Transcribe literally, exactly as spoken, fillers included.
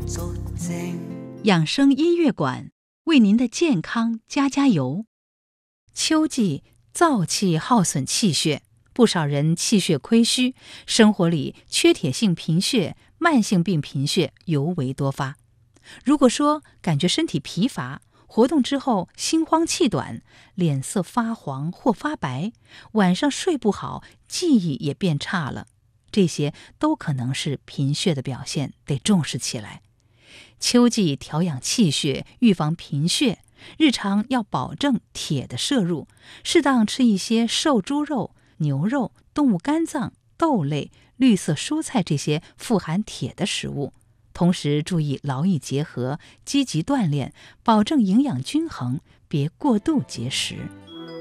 养生音乐馆为您的健康加加油。秋季燥气耗损气血，不少人气血亏虚，生活里缺铁性贫血、慢性病贫血尤为多发。如果说感觉身体疲乏，活动之后心慌气短，脸色发黄或发白，晚上睡不好，记忆也变差了，这些都可能是贫血的表现，得重视起来。秋季调养气血，预防贫血，日常要保证铁的摄入，适当吃一些瘦猪肉、牛肉、动物肝脏、豆类、绿色蔬菜这些富含铁的食物，同时注意劳逸结合，积极锻炼，保证营养均衡，别过度节食。